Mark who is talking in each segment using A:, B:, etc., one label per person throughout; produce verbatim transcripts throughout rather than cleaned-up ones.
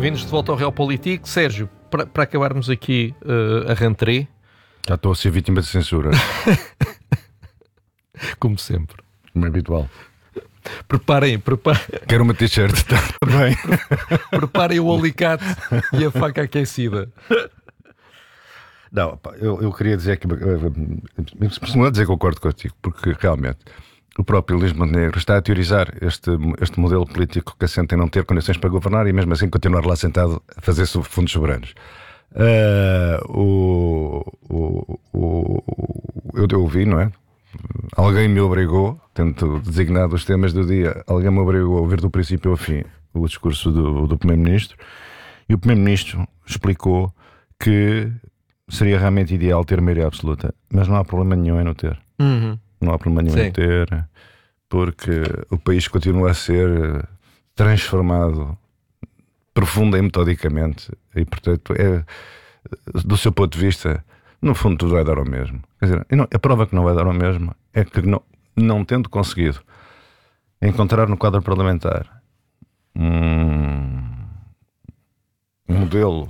A: bem-vindos de volta ao Realpolitik. Sérgio, para, para acabarmos aqui uh, a rentrée...
B: Já estou a ser vítima de censura.
A: Como sempre.
B: Como é habitual.
A: Preparem, preparem.
B: Quero uma t-shirt também.
A: Preparem o alicate e a faca aquecida.
B: Não, pá, eu, eu queria dizer que... Não é dizer que concordo contigo, porque realmente o próprio Luís Montenegro está a teorizar este, este modelo político que assenta em não ter condições para governar e mesmo assim continuar lá sentado a fazer fundos soberanos. Uh, o, o, o, eu, eu ouvi, não é? Alguém me obrigou, tendo designado os temas do dia, alguém me obrigou a ouvir do princípio ao fim o discurso do, do Primeiro-Ministro, e o Primeiro-Ministro explicou que seria realmente ideal ter maioria absoluta, mas não há problema nenhum em não ter.
A: Uhum.
B: Não há problema nenhum
A: Sim.
B: em ter, porque o país continua a ser transformado profunda e metodicamente, e portanto é, do seu ponto de vista, no fundo tudo vai dar ao mesmo. Quer dizer, não, a prova que não vai dar ao mesmo é que não, não tendo conseguido encontrar no quadro parlamentar um, um modelo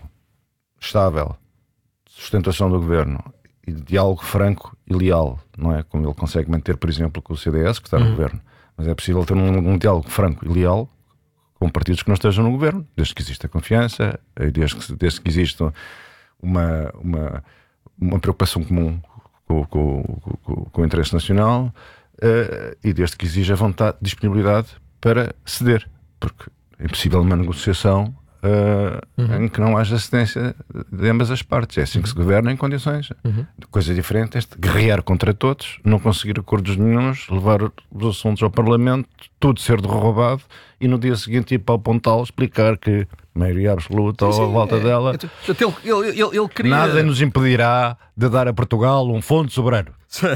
B: estável de sustentação do governo e de diálogo franco e leal, não é como ele consegue manter, por exemplo, com o C D S, que está no uhum. governo, mas é possível ter um, um diálogo franco e leal com partidos que não estejam no governo, desde que exista confiança, desde que, desde que exista uma, uma, uma preocupação comum com, com, com, com o interesse nacional, uh, e desde que exija vontade, disponibilidade para ceder, porque é impossível uma negociação uh, uhum. em que não haja cedência de ambas as partes. É assim que se governa em condições. Uhum. Coisa diferente é de guerrear contra todos, não conseguir acordos nenhuns, levar os assuntos ao Parlamento, tudo ser derrubado e no dia seguinte ir para o Pontal explicar que maioria absoluta
A: sim,
B: ou à
A: sim,
B: volta
A: é,
B: dela
A: é, ele, ele, ele queria...
B: nada nos impedirá de dar a Portugal um fundo soberano.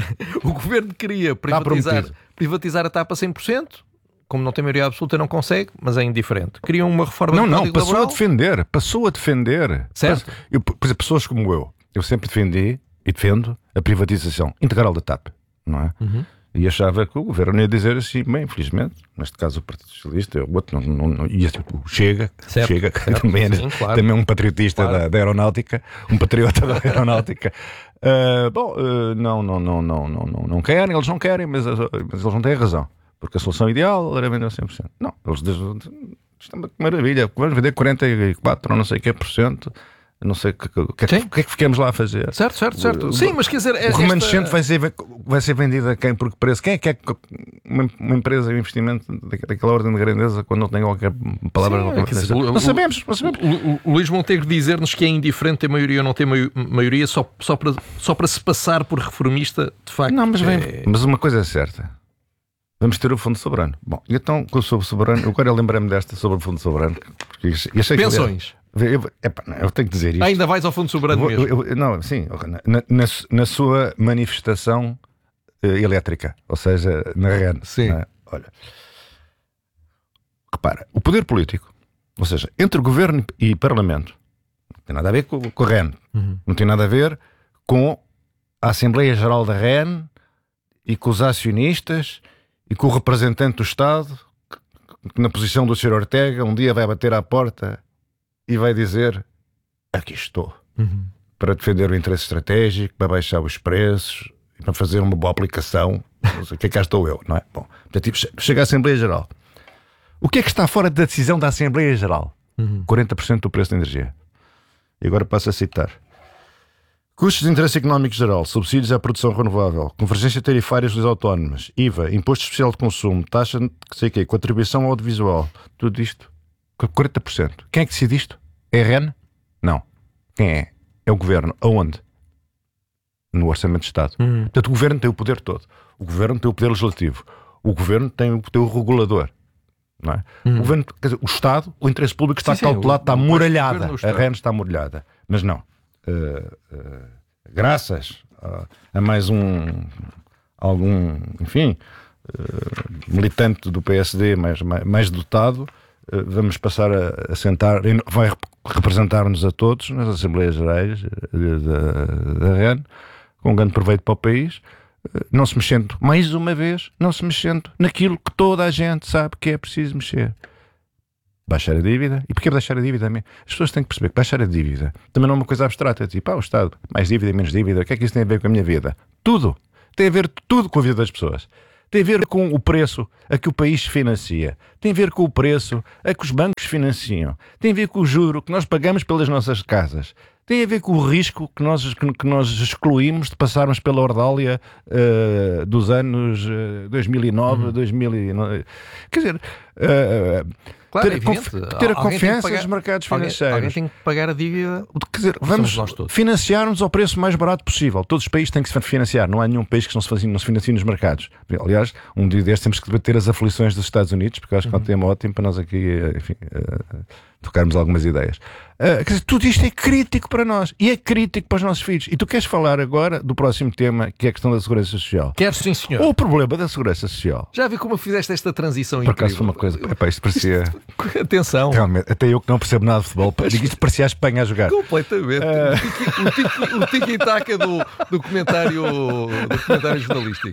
A: O governo queria privatizar, privatizar a TAP a cem por cento. Como não tem maioria absoluta, não consegue, mas é indiferente. Queriam uma reforma
B: não,
A: do
B: não,
A: Código
B: passou
A: Laboral.
B: a defender, passou a defender.
A: Certo.
B: Eu, por exemplo, pessoas como eu, eu sempre defendi e defendo a privatização integral da TAP, não é? Uhum. E achava que o governo ia dizer assim, bem, infelizmente, neste caso o Partido Socialista, o outro não, não, não ia, o Chega,
A: certo,
B: Chega
A: certo,
B: também, é,
A: sim, claro.
B: também é um patriotista claro. da, da aeronáutica, um patriota da aeronáutica. uh, bom, uh, não, não, não, não, não, não, não querem, eles não querem, mas, mas eles não têm razão. Porque a solução ideal era vender cem por cento. Não, eles dizem, isto é uma maravilha, vamos vender quarenta e quatro ou não sei o que é por cento. Não sei o que, que, que, que é que ficamos lá a fazer.
A: Certo, certo, certo.
B: O,
A: Sim, mas quer dizer...
B: O
A: esta...
B: remanescente vai ser, vai ser vendido a quem? Por que preço? Quem é que é uma, uma empresa de investimento daquela ordem de grandeza quando não tem qualquer palavra?
A: Sim,
B: qualquer
A: dizer,
B: não
A: o,
B: sabemos. Não sabemos.
A: O, o, o Luís Montenegro dizer-nos que é indiferente ter maioria ou não ter maioria só, só, para, só para se passar por reformista, de facto...
B: Não, mas,
A: é...
B: vem, mas uma coisa é certa. Vamos ter o Fundo Soberano. Bom, e então, sobre o Soberano, eu agora lembrei-me desta sobre o Fundo Soberano. Porque achei
A: Pensões.
B: Que eu, eu, epa, não, eu tenho que dizer isto.
A: Ainda vais ao Fundo Soberano
B: eu,
A: mesmo?
B: Eu, eu, não, sim, na, na, na sua manifestação uh, elétrica, ou seja, na R E N.
A: Sim.
B: É? Olha, repara, o poder político, ou seja, entre governo e parlamento, não tem nada a ver com, com a R E N, uhum. não tem nada a ver com a Assembleia Geral da R E N e com os acionistas e com o representante do Estado, que na posição do senhor Ortega um dia vai bater à porta e vai dizer: aqui estou, uhum. para defender o interesse estratégico, para baixar os preços e para fazer uma boa aplicação. O que é que cá estou eu, não é? Bom, portanto, chega à Assembleia Geral. O que é que está fora da decisão da Assembleia Geral? Uhum. quarenta por cento do preço da energia. E agora passo a citar: custos de interesse económico geral, subsídios à produção renovável, convergência tarifária dos autónomos, I V A, imposto especial de consumo, taxa de sei quê, contribuição audiovisual, tudo isto, quarenta por cento. Quem é que decide isto? É a R E N? Não. Quem é? É o Governo. Aonde? No Orçamento de Estado. Uhum. Portanto, o Governo tem o poder todo. O Governo tem o poder legislativo. O Governo tem o, tem o regulador. Não é? Uhum. O, governo, quer dizer, o Estado, o interesse público está sim, calculado, sim, o, está amoralhada. A R E N está amoralhada. Mas não. Uh, uh, graças a, a mais um algum, enfim, uh, militante do P S D mais, mais, mais dotado, uh, vamos passar a, a sentar, vai representar-nos a todos nas Assembleias Gerais da, da R E N, com um grande proveito para o país, uh, não se mexendo, mais uma vez, não se mexendo naquilo que toda a gente sabe que é preciso mexer. baixar a dívida. E porquê baixar a dívida? As pessoas têm que perceber que baixar a dívida também não é uma coisa abstrata. Tipo, ah, o Estado, mais dívida, menos dívida, o que é que isso tem a ver com a minha vida? Tudo. Tem a ver tudo com a vida das pessoas. Tem a ver com o preço a que o país financia. Tem a ver com o preço a que os bancos financiam. Tem a ver com o juro que nós pagamos pelas nossas casas. Tem a ver com o risco que nós, que nós excluímos de passarmos pela ordália uh, dos anos uh, dois mil e nove, uhum. dois mil e nove. Quer dizer, uh,
A: claro,
B: ter,
A: é
B: conf, ter a confiança dos mercados financeiros.
A: Alguém, alguém tem que pagar a dívida.
B: Quer dizer, vamos financiar-nos ao preço mais barato possível. Todos os países têm que se financiar. Não há nenhum país que não se, faz, não se financie nos mercados. Aliás, um dia destes temos que debater as aflições dos Estados Unidos, porque eu acho que é um tema ótimo para nós aqui, enfim, uh, tocarmos algumas ideias. Uh, quer dizer, tudo isto é crítico para nós e é crítico para os nossos filhos. E tu queres falar agora do próximo tema, que é a questão da segurança social?
A: Quero, sim, senhor.
B: Ou o problema da segurança social.
A: Já vi como fizeste esta transição
B: incrível. Por acaso foi uma coisa... Epá, isto parecia...
A: Atenção.
B: Realmente, até eu que não percebo nada de futebol, digo, isto parecia a Espanha a jogar.
A: Completamente. Uh... O tiki-taka do, do, comentário, do comentário jornalístico.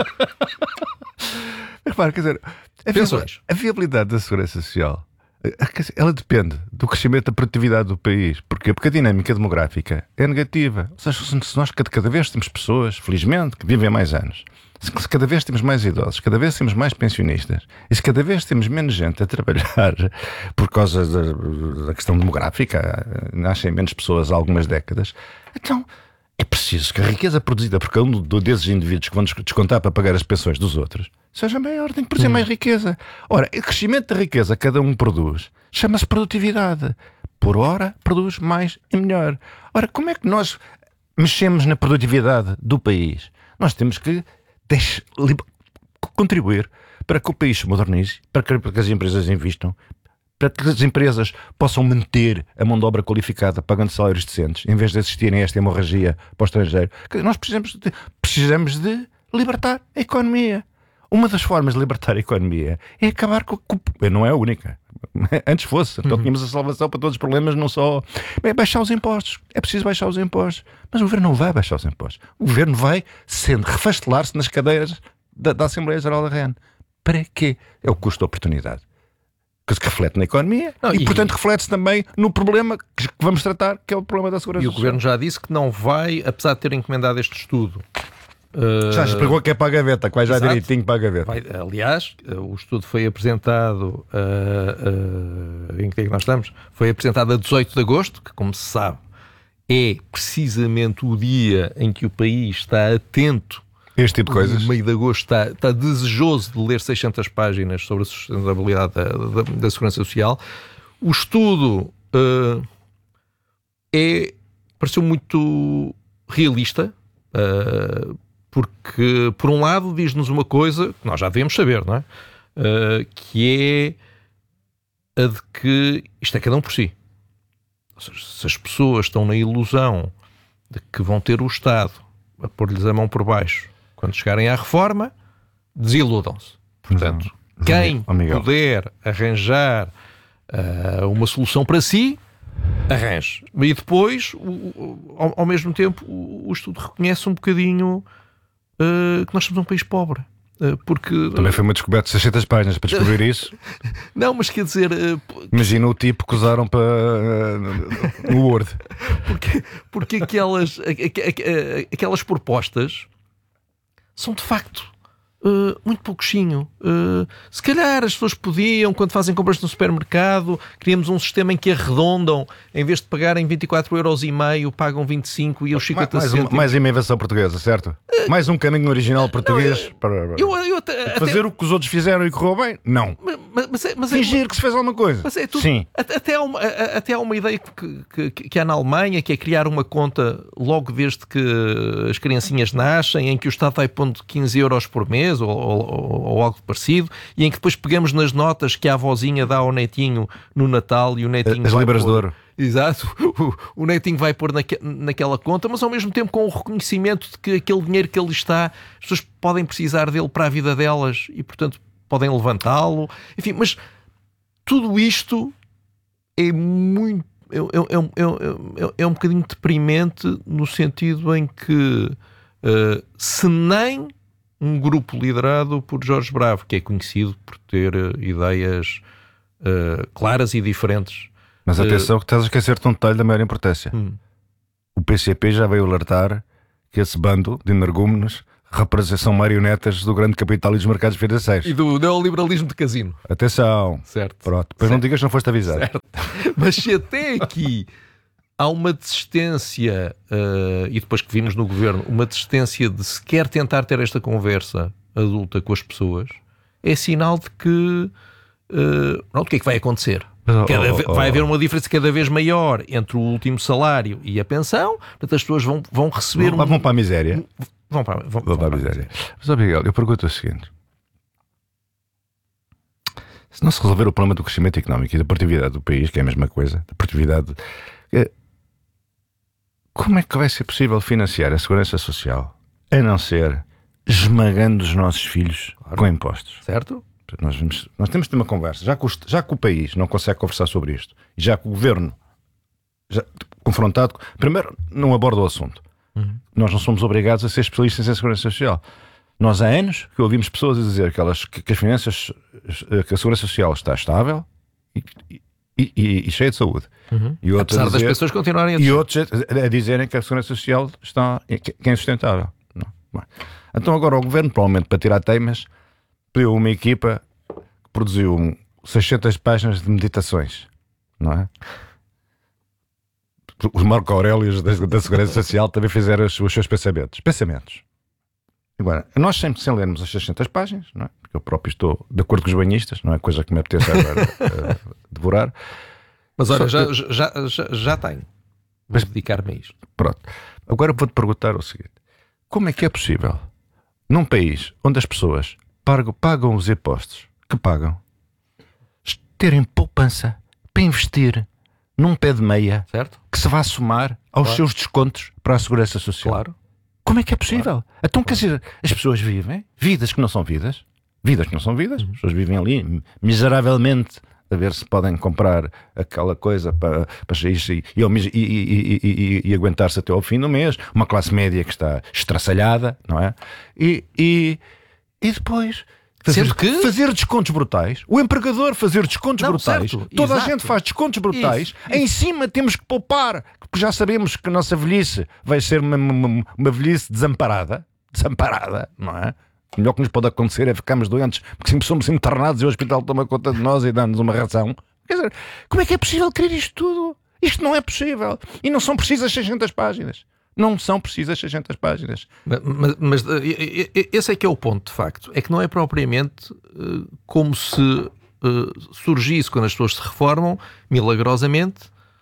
B: Repara, quer dizer, a, viab... a viabilidade da segurança social, ela depende do crescimento da produtividade do país. Porquê? Porque a dinâmica demográfica é negativa. Ou seja, se nós cada vez temos pessoas, felizmente, que vivem mais anos, se cada vez temos mais idosos, cada vez temos mais pensionistas, e se cada vez temos menos gente a trabalhar por causa da, da questão demográfica, nascem menos pessoas há algumas décadas, então é preciso que a riqueza produzida por cada um desses indivíduos que vão descontar para pagar as pensões dos outros seja maior, tem que produzir hum. mais riqueza. Ora, o crescimento da riqueza que cada um produz chama-se produtividade. Por hora, produz mais e melhor. Ora, como é que nós mexemos na produtividade do país? Nós temos que deixe, li, contribuir para que o país se modernize, para que, para que as empresas investam, para que as empresas possam manter a mão de obra qualificada pagando salários decentes, em vez de assistirem a esta hemorragia para o estrangeiro. Nós precisamos de, precisamos de libertar a economia. Uma das formas de libertar a economia é acabar com... com não é a única. Antes fosse. Então tínhamos a salvação para todos os problemas, não só... É baixar os impostos. É preciso baixar os impostos. Mas o Governo não vai baixar os impostos. O Governo vai sendo refastelar-se nas cadeiras da, da Assembleia Geral da R E N. Para quê? É o custo de oportunidade. Que se reflete na economia não, e, e, portanto, reflete-se também no problema que vamos tratar, que é o problema da segurança
A: social. E o
B: social.
A: Governo já disse que não vai, apesar de ter encomendado este estudo...
B: Uh, já se pegou que é para a gaveta, que vai já direitinho para a gaveta.
A: Vai, aliás, o estudo foi apresentado uh, uh, em que é que nós estamos? Foi apresentado a dezoito de agosto, que, como se sabe, é precisamente o dia em que o país está atento.
B: Este tipo de coisas.
A: No meio de agosto está, está desejoso de ler seiscentas páginas sobre a sustentabilidade da, da, da segurança social. O estudo uh, é, pareceu muito realista. Uh, Porque, por um lado, diz-nos uma coisa que nós já devemos saber, não é? Uh, que é a de que isto é cada um por si. Ou seja, se as pessoas estão na ilusão de que vão ter o Estado a pôr-lhes a mão por baixo quando chegarem à reforma, desiludam-se. Portanto, não, quem não, puder arranjar uh, uma solução para si, arranje. E depois, o, o, ao, ao mesmo tempo, o, o estudo reconhece um bocadinho... Uh, que nós somos um país pobre. Uh, porque,
B: Também foi uma descoberta de seiscentas páginas para descobrir isso.
A: Não, mas quer dizer... Uh,
B: Imagina o tipo que usaram para uh, no Word.
A: Porque, porque aquelas, aquelas propostas são de facto uh, muito pouquinho. Uh, se calhar as pessoas podiam, quando fazem compras no supermercado, criamos um sistema em que arredondam, em vez de pagarem vinte e quatro euros e meio, pagam vinte e cinco e eu chico
B: mais, mais, mais uma invenção portuguesa, certo? Uh, mais um caminho original português não, para, eu, eu até, fazer até, o que os outros fizeram e correu bem? Não.
A: Mas, mas, mas
B: Fingir
A: é,
B: que se fez alguma coisa?
A: Mas é tudo,
B: Sim.
A: Até há uma, até há uma ideia que, que, que há na Alemanha, que é criar uma conta logo desde que as criancinhas nascem, em que o Estado vai pondo quinze euros por mês ou, ou, ou algo parecido, e em que depois pegamos nas notas que a avózinha dá ao netinho no Natal e o netinho
B: as
A: vai
B: libras
A: pôr,
B: de ouro.
A: Exato, o, o netinho vai pôr naque, naquela conta, mas ao mesmo tempo com o reconhecimento de que aquele dinheiro que ele está, as pessoas podem precisar dele para a vida delas e, portanto, podem levantá-lo. Enfim, mas tudo isto é muito é, é, é, é, é um bocadinho deprimente no sentido em que uh, se nem um grupo liderado por Jorge Bravo, que é conhecido por ter uh, ideias uh, claras e diferentes.
B: Mas atenção, uh, que estás a esquecer-te um detalhe da maior importância. Hum. O P C P já veio alertar que esse bando de energúmenos são marionetas do grande capital e dos mercados financeiros.
A: E do neoliberalismo de casino.
B: Atenção.
A: Certo.
B: Pronto. Depois certo. Não digas que não foste avisado.
A: Certo. Mas se até aqui há uma desistência, uh, e depois que vimos no governo, uma desistência de sequer tentar ter esta conversa adulta com as pessoas, é sinal de que uh, não, o que é que vai acontecer?
B: Oh,
A: cada,
B: oh, oh,
A: vai haver uma diferença cada vez maior entre o último salário e a pensão. Portanto, as pessoas vão, vão receber
B: vão,
A: um,
B: vão para a miséria.
A: Um, vão para, vão,
B: vão
A: vão
B: para a miséria. Mas, ó Miguel, eu pergunto o seguinte: se não se resolver o problema do crescimento económico e da produtividade do país, que é a mesma coisa, da produtividade, como é que vai ser possível financiar a segurança social a não ser esmagando os nossos filhos claro. Com impostos?
A: Certo?
B: Nós, vamos, nós temos de ter uma conversa. Já que, o, já que o país não consegue conversar sobre isto, e já que o governo, já, confrontado, primeiro, não aborda o assunto. Uhum. Nós não somos obrigados a ser especialistas em segurança social. Nós há anos que ouvimos pessoas a dizer que, elas, que, que as finanças, que a segurança social está estável e, e, e, e cheia de saúde.
A: Uhum.
B: E outros
A: apesar
B: a dizer,
A: das pessoas continuarem a
B: dizer. E outros a, a dizerem que a segurança social está, que é insustentável. Não. Bom. Então agora o governo, provavelmente para tirar teimas, pediu uma equipa que produziu seiscentas páginas de meditações, não é? Os Marco Aurélios da, da Segurança Social também fizeram os, os seus pensamentos. Pensamentos. Agora, nós sempre sem lermos as seiscentas páginas, não é? Porque eu próprio estou de acordo com os banhistas, não é coisa que me apetece agora uh, devorar.
A: Mas olha, já,
B: que...
A: já, já, já tenho. Vou dedicar-me a isto.
B: Pronto. Agora vou-te perguntar o seguinte: como é que é possível, num país onde as pessoas pagam, pagam os impostos que pagam, terem poupança para investir num pé de meia,
A: certo?
B: Que se vá somar aos claro. Seus descontos para a Segurança Social? Claro. Como é que é possível? Claro. Então, quer dizer, as pessoas vivem vidas que não são vidas, vidas que não são vidas, uhum. As pessoas vivem ali miseravelmente a ver se podem comprar aquela coisa para, para e, e, e, e, e aguentar-se até ao fim do mês, uma classe média que está estraçalhada, não é? E, e, e depois... Fazer, que... fazer descontos brutais, o empregador fazer descontos não, brutais, certo. Toda Exato. A gente faz descontos brutais, isso, isso. Em cima temos que poupar, porque já sabemos que a nossa velhice vai ser uma, uma, uma velhice desamparada, desamparada, não é? O melhor que nos pode acontecer é ficarmos doentes, porque sempre somos internados e o hospital toma conta de nós e dá-nos uma ração. Quer dizer, como é que é possível querer isto tudo? Isto não é possível. E não são precisas seiscentas páginas. Não são precisas seiscentas páginas.
A: Mas, mas, mas esse é que é o ponto, de facto. É que não é propriamente uh, como se uh, surgisse, quando as pessoas se reformam, milagrosamente,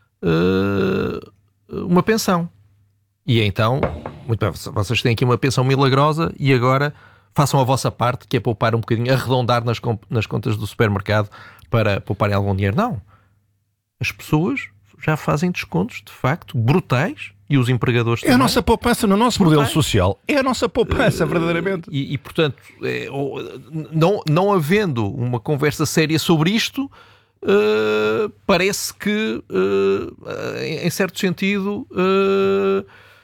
A: uh, uma pensão. E então, muito bem, vocês têm aqui uma pensão milagrosa e agora façam a vossa parte, que é poupar um bocadinho, arredondar nas, nas contas do supermercado para pouparem algum dinheiro. Não. As pessoas já fazem descontos, de facto, brutais. E os empregadores também.
B: É a nossa poupança no nosso modelo social. É a nossa poupança, uh, verdadeiramente.
A: E, e portanto, é, não, não havendo uma conversa séria sobre isto, uh, parece que, uh, em certo sentido, uh,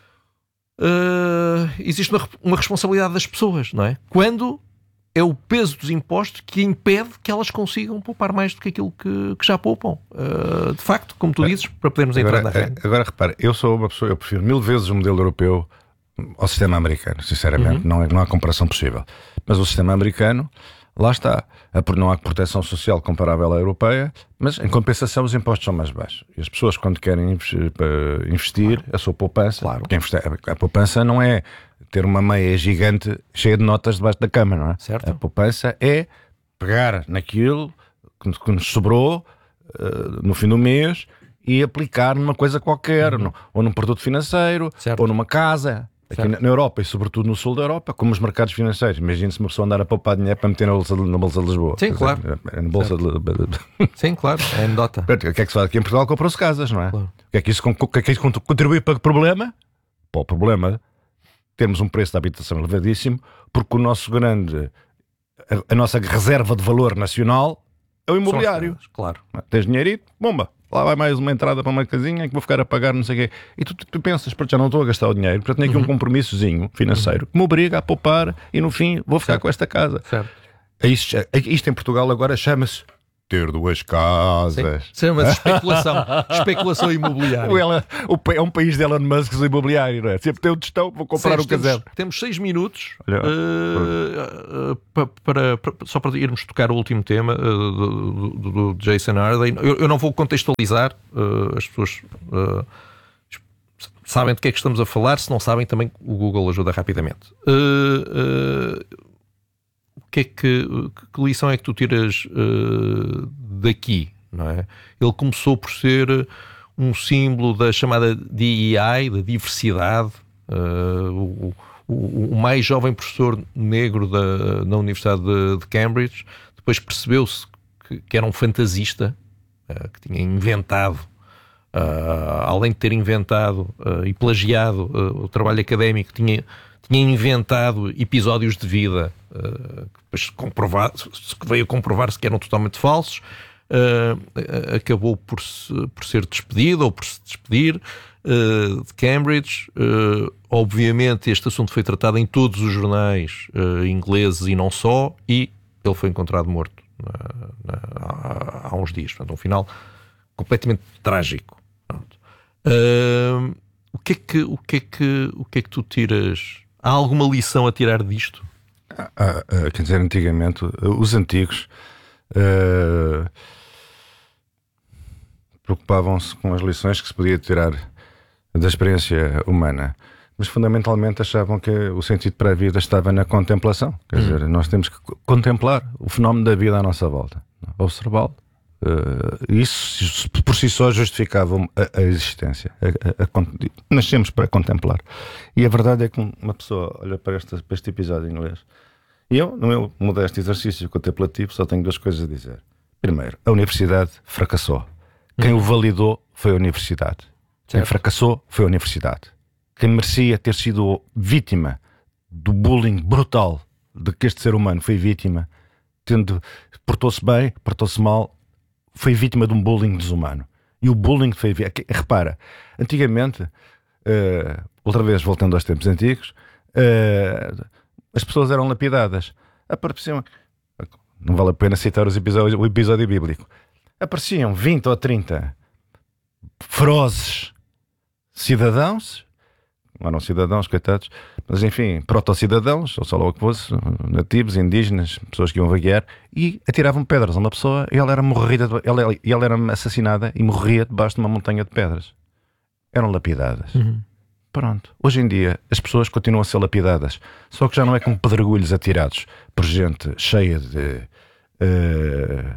A: uh, existe uma, uma responsabilidade das pessoas, não é? Quando é o peso dos impostos que impede que elas consigam poupar mais do que aquilo que, que já poupam. Uh, de facto, como tu dizes, para podermos entrar
B: agora,
A: na renda.
B: Agora, repara, eu sou uma pessoa, eu prefiro mil vezes o modelo europeu ao sistema americano, sinceramente. Uhum. Não, é, não há comparação possível. Mas o sistema americano, lá está. Não há proteção social comparável à europeia, mas em compensação os impostos são mais baixos. E as pessoas, quando querem investir, investir claro. A sua poupança, claro. Porque a poupança não é ter uma meia gigante cheia de notas debaixo da cama, não é?
A: Certo.
B: A poupança é pegar naquilo que nos sobrou uh, no fim do mês e aplicar numa coisa qualquer, uhum. no, ou num produto financeiro, certo. Ou numa casa. Aqui na, na Europa e sobretudo no sul da Europa, como os mercados financeiros. Imagine-se uma pessoa andar a poupar dinheiro para meter na Bolsa de, na bolsa de Lisboa.
A: Sim, claro.
B: É na bolsa de...
A: Sim, claro. É anedota.
B: O que é que se faz aqui em Portugal? Comprou-se casas, não é? Claro. O que é que isso, o que é que isso contribui para o problema? Para o problema... Temos um preço da habitação elevadíssimo, porque o nosso grande, a, a nossa reserva de valor nacional é o imobiliário.
A: Casas, claro.
B: Tens dinheirito, bomba, lá vai mais uma entrada para uma casinha que vou ficar a pagar não sei o quê. E tu, tu, tu pensas, porque já não estou a gastar o dinheiro, porque tenho aqui uhum. um compromissozinho financeiro uhum. que me obriga a poupar e no fim vou ficar certo. Com esta casa.
A: Certo.
B: Isto, isto em Portugal agora chama-se ter duas casas.
A: Chama-se especulação, especulação imobiliária.
B: Ela, o, é um país de Elon Musk imobiliário, não é? Sempre tem um tostão, vou comprar
A: Sim,
B: um casal.
A: Temos, temos seis minutos
B: Olha,
A: uh, uh, para, para, para, só para irmos tocar o último tema uh, do, do, do Jason Harden. Eu, eu não vou contextualizar, uh, as pessoas uh, sabem de que é que estamos a falar, se não sabem também o Google ajuda rapidamente. Uh, uh, o que é que, que lição é que tu tiras uh, daqui? Não é? Ele começou por ser um símbolo da chamada D E I, da diversidade. Uh, o, o, o mais jovem professor negro da, na Universidade de, de Cambridge, depois percebeu-se que, que era um fantasista, uh, que tinha inventado, uh, além de ter inventado uh, e plagiado uh, o trabalho académico, tinha, tinha inventado episódios de vida uh, que depois comprovado, que veio a comprovar-se que eram totalmente falsos. Uh, acabou por, se, por ser despedido ou por se despedir uh, de Cambridge. Uh, obviamente este assunto foi tratado em todos os jornais uh, ingleses e não só, e ele foi encontrado morto uh, há, há uns dias. Portanto, um final completamente trágico. Uh, o que é que, o que é que, o que é que tu tiras? Há alguma lição a tirar disto?
B: Ah, ah, quer dizer, antigamente os antigos uh... preocupavam-se com as lições que se podia tirar da experiência humana, mas fundamentalmente achavam que o sentido para a vida estava na contemplação. Quer hum. dizer, nós temos que contemplar o fenómeno da vida à nossa volta, observá-lo. Uh, isso por si só justificava a, a existência. A, a, a, nascemos para contemplar. E a verdade é que uma pessoa olha para este, para este episódio em inglês, e eu, no meu modesto exercício contemplativo, só tenho duas coisas a dizer. Primeiro, a universidade fracassou. Quem o validou foi a universidade. Quem fracassou foi a universidade. Quem merecia ter sido vítima do bullying brutal de que este ser humano foi vítima, tendo portou-se bem, portou-se mal, foi vítima de um bullying desumano. E o bullying foi... Repara, antigamente, uh, outra vez voltando aos tempos antigos, uh, as pessoas eram lapidadas. Apareciam... Não vale a pena citar os episódios, o episódio bíblico. Apareciam vinte ou trinta ferozes cidadãos, não eram cidadãos, coitados, mas enfim, proto-cidadãos, ou sei lá o que fosse, nativos, indígenas, pessoas que iam vaguear, e atiravam pedras a uma pessoa e ela era morrida, ela, ela era assassinada e morria debaixo de uma montanha de pedras. Eram lapidadas. Uhum. Pronto. Hoje em dia as pessoas continuam a ser lapidadas, só que já não é com pedregulhos atirados por gente cheia de... Uh,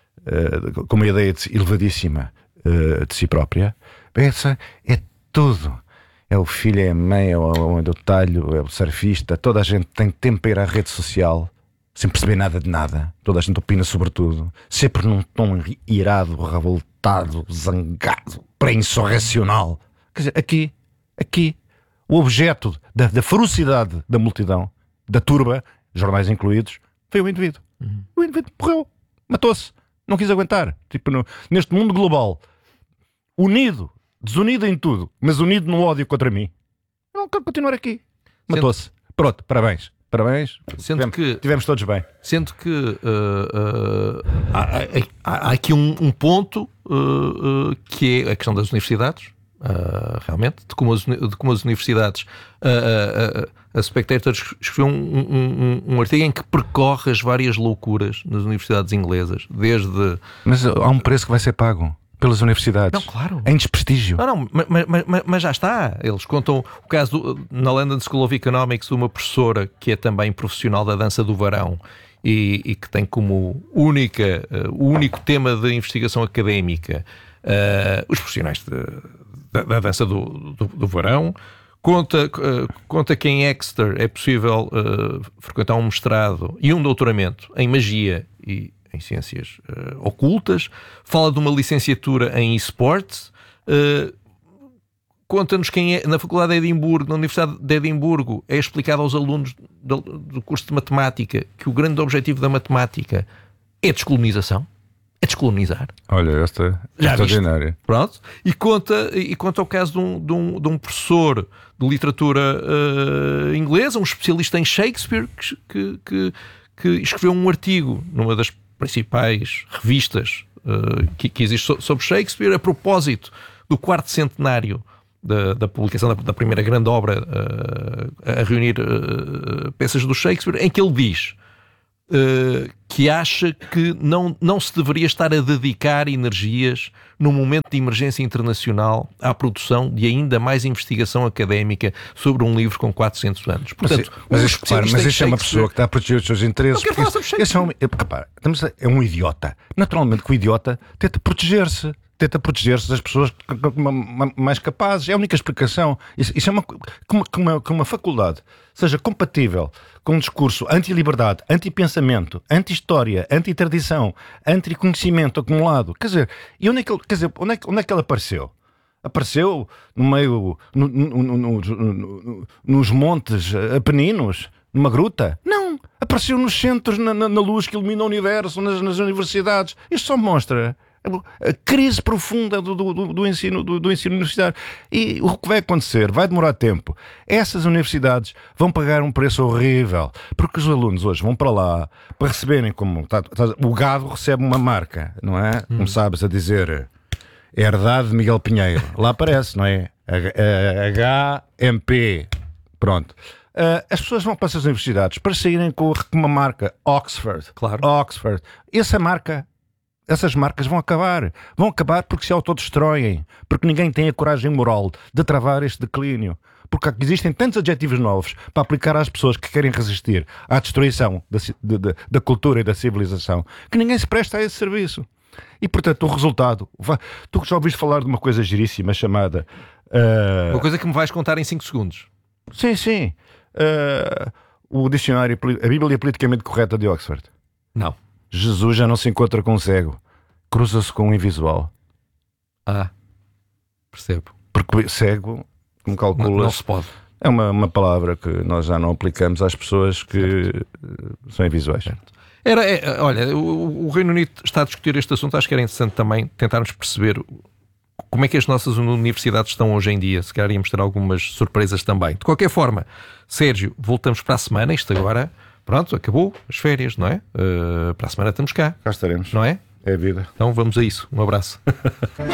B: Uh, com uma ideia de, elevadíssima uh, de si própria. Essa é tudo. É o filho, é a mãe, é o, é o talho, é o surfista. Toda a gente tem tempo para ir à rede social sem perceber nada de nada. Toda a gente opina sobre tudo, sempre num tom irado, revoltado, zangado, pré-insurrecional. Quer dizer, aqui, aqui o objeto da, da ferocidade da multidão, da turba, jornais incluídos, foi o indivíduo. Uhum. O indivíduo morreu, matou-se. Não quis aguentar. Tipo, no, neste mundo global, unido, desunido em tudo, mas unido no ódio contra mim. Não quero continuar aqui. Matou-se. Pronto, parabéns. Parabéns.
A: Sendo
B: tivemos,
A: que,
B: tivemos todos bem.
A: Sendo que uh, uh, há, há, há aqui um, um ponto uh, uh, que é a questão das universidades. Uh, realmente, de como as, de como as universidades. Uh, uh, uh, a Spectator escreveu um, um, um, um artigo em que percorre as várias loucuras nas universidades inglesas, desde...
B: Mas há um preço que vai ser pago pelas universidades.
A: Não, claro.
B: Em desprestígio.
A: Não, não, mas, mas, mas já está. Eles contam o caso do, na London School of Economics, de uma professora que é também profissional da dança do varão e, e que tem como única, uh, o único tema de investigação académica uh, os profissionais de, da, da dança do, do, do varão. Conta, uh, conta que em Exeter é possível uh, frequentar um mestrado e um doutoramento em magia e em ciências uh, ocultas. Fala de uma licenciatura em esportes. Uh, conta-nos quem é, na Faculdade de Edimburgo, na Universidade de Edimburgo, é explicado aos alunos do, do curso de matemática que o grande objetivo da matemática é a descolonização. É descolonizar.
B: Olha, esta é extraordinária.
A: Pronto. E conta, e conta o caso de um, de um, de um professor de literatura uh, inglesa, um especialista em Shakespeare, que, que, que escreveu um artigo numa das principais revistas uh, que, que existem sobre Shakespeare, a propósito do quarto centenário da, da publicação da, da primeira grande obra uh, a reunir uh, peças do Shakespeare, em que ele diz uh, que acha que não, não se deveria estar a dedicar energias num momento de emergência internacional à produção de ainda mais investigação académica sobre um livro com quatrocentos anos. Portanto,
B: mas, mas, um repara, mas isto é uma pessoa que está a proteger os seus interesses.
A: Não quero falar sobre Shakespeare.
B: É, um, é, repara, é um idiota. Naturalmente que o idiota tenta proteger-se. Tenta proteger-se das pessoas mais capazes. É a única explicação. Isso, isso é uma, que, uma, que uma faculdade seja compatível com um discurso anti-liberdade, anti-pensamento, anti-história, anti-tradição, anti-conhecimento acumulado. Quer dizer, e onde é que ele, quer dizer, onde é, onde é que ele apareceu? Apareceu no meio, no, no, no, no, nos montes apeninos, numa gruta? Não! Apareceu nos centros, na, na, na luz que ilumina o universo, nas, nas universidades. Isto só mostra a crise profunda do, do, do, ensino, do, do ensino universitário. E o que vai acontecer? Vai demorar tempo. Essas universidades vão pagar um preço horrível, porque os alunos hoje vão para lá para receberem como... Tá, tá, o gado recebe uma marca, não é? Hum. Como sabes a dizer, herdade de Miguel Pinheiro. Lá aparece, não é? H M P. Pronto. Uh, as pessoas vão para essas universidades para saírem com uma marca Oxford.
A: Claro.
B: Oxford. Essa marca... Essas marcas vão acabar. Vão acabar porque se autodestroem. Porque ninguém tem a coragem moral de travar este declínio. Porque existem tantos adjetivos novos para aplicar às pessoas que querem resistir à destruição da, de, de, da cultura e da civilização, que ninguém se presta a esse serviço. E, portanto, o resultado... Vai... Tu já ouviste falar de uma coisa giríssima chamada... Uh...
A: Uma coisa que me vais contar em cinco segundos.
B: Sim, sim. Uh... O dicionário... A Bíblia Politicamente Correta de Oxford.
A: Não.
B: Jesus já não se encontra com um cego, cruza-se com um invisual.
A: Ah, percebo.
B: Porque cego, como calculas,
A: não, não se pode.
B: É uma, uma palavra que nós já não aplicamos às pessoas que certo. São invisuais. Certo.
A: Era, é, olha, o, o Reino Unido está a discutir este assunto. Acho que era interessante também tentarmos perceber como é que as nossas universidades estão hoje em dia. Se calhar íamos ter algumas surpresas também. De qualquer forma, Sérgio, voltamos para a semana. Isto agora... Pronto, acabou as férias, não é? Uh, para a semana estamos cá.
B: Cá estaremos.
A: Não é?
B: É a vida.
A: Então vamos a isso. Um abraço.